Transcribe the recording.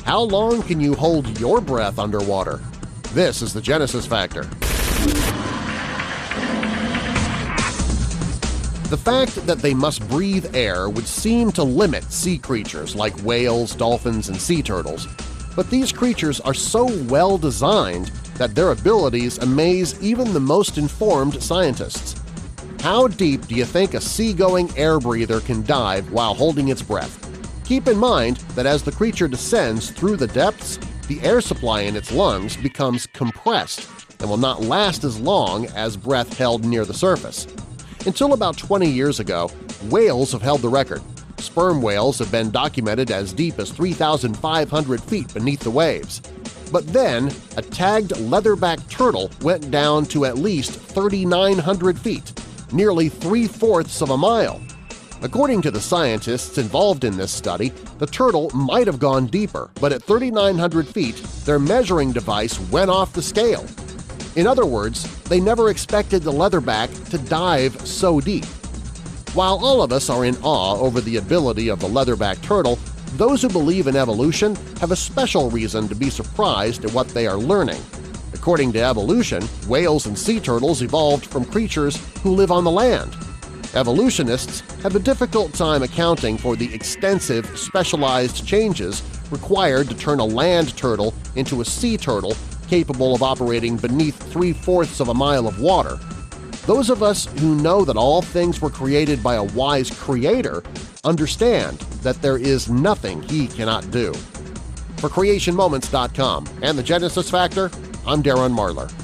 How long can you hold your breath underwater? This is the Genesis Factor. The fact that they must breathe air would seem to limit sea creatures like whales, dolphins, and sea turtles, but these creatures are so well designed that their abilities amaze even the most informed scientists. How deep do you think a seagoing air breather can dive while holding its breath? Keep in mind that as the creature descends through the depths, the air supply in its lungs becomes compressed and will not last as long as breath held near the surface. Until about 20 years ago, whales have held the record. Sperm whales have been documented as deep as 3,500 feet beneath the waves. But then, a tagged leatherback turtle went down to at least 3,900 feet, nearly 3/4 of a mile. According to the scientists involved in this study, the turtle might have gone deeper, but at 3,900 feet, their measuring device went off the scale. In other words, they never expected the leatherback to dive so deep. While all of us are in awe over the ability of the leatherback turtle, those who believe in evolution have a special reason to be surprised at what they are learning. According to evolution, whales and sea turtles evolved from creatures who live on the land. Evolutionists have a difficult time accounting for the extensive, specialized changes required to turn a land turtle into a sea turtle capable of operating beneath 3/4 of a mile of water. Those of us who know that all things were created by a wise creator understand that there is nothing he cannot do. For CreationMoments.com and the Genesis Factor, I'm Darren Marlar.